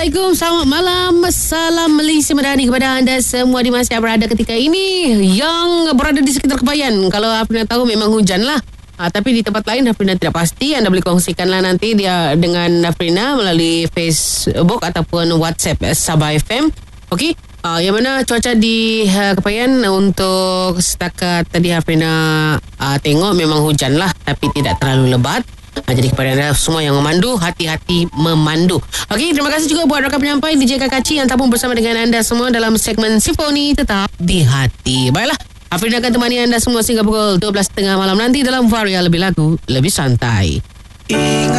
Assalamualaikum, selamat malam. Salam Malaysia Madani kepada anda semua di mana berada ketika ini yang berada di sekitar Kebayan. Kalau Afrina tahu memang hujan lah. Tapi di tempat lain Afrina tidak pasti. Anda boleh kongsikanlah nanti dia dengan Afrina melalui Facebook ataupun WhatsApp Sabah FM. Okey. Yang mana cuaca di Kebayan untuk setakat tadi Afrina tengok memang hujan lah, tapi tidak terlalu lebat. Jadi kepada anda semua yang memandu, hati-hati memandu. Okey, terima kasih juga buat rakan penyampai DJ Kakaci yang tabung bersama dengan anda semua dalam segmen Simfoni Tetap di Hati. Baiklah, Afrina akan temani anda semua sehingga pukul 12.30 malam nanti dalam Varia Lebih Lagu, Lebih Santai.